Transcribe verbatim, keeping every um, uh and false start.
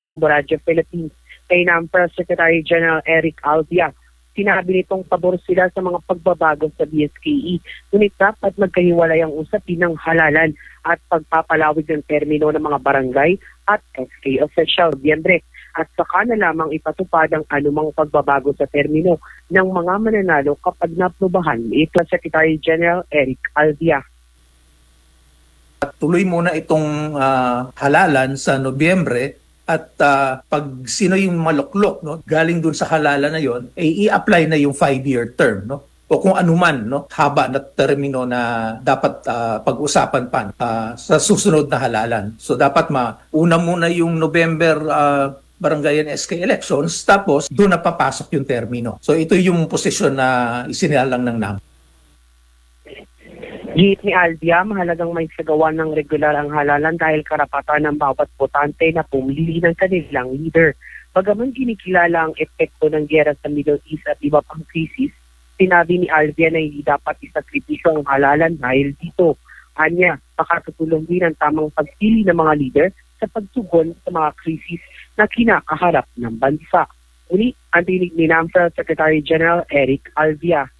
Radyo Philippines. Kay NAMPRA Secretary General Eric Alvia, sinabi nitong pabor sila sa mga pagbabago sa B S K E, ngunit dapat magkahiwalay ang usapin ng halalan at pagpapalawig ng termino ng mga barangay at S K official biyembre, at saka na lamang ipatupad ang anumang pagbabago sa termino ng mga mananalo kapag naprubahan. Ito Secretary General Eric Alvia. Tuloy muna itong uh, halalan sa Nobyembre at uh, pag sino yung maluklok, no, galing dun sa halalan na yon, ay i-apply na yung five-year term, no? O kung anuman, no, haba na termino na dapat uh, pag-usapan pa uh, sa susunod na halalan. So dapat mauna muna yung November uh, barangay and S K elections, tapos doon na papasok yung termino. So ito yung posisyon na isinilalang ng NAMPRA. Git ni Alvia, mahalagang may sagawa ng regular ang halalan dahil karapatan ng bawat botante na pumili ng kanilang leader. Bagaman kinikilala ang epekto ng giyera sa Middle East at iba pang krisis, sinabi ni Alvia na hindi dapat isakripisyo ang halalan dahil dito. Anya, makatutulong din ang tamang pagpili ng mga leader sa pagtugon sa mga krisis na kinakaharap ng bansa. Uli, ang tinig ni NAMPRA Secretary General Eric Alvia.